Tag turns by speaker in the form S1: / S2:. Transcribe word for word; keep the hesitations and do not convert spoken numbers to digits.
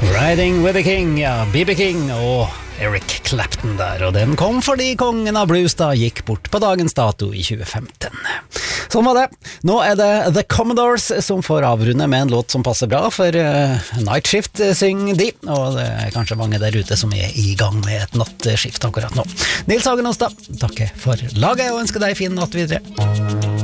S1: Riding with the King, ja, B B King og Eric Clapton der, og den kom fordi kongen av blues da gikk bort på dagens dato i tjue femten. Sånn var det. Nå er det The Commodores som får avrunde med en låt som passer bra, for uh, Night Shift synger de, og det er kanskje mange der ute som er i gang med et nattskift akkurat nå. Nils Hagen Ostad, takker for laget og ønsker deg fin natt videre.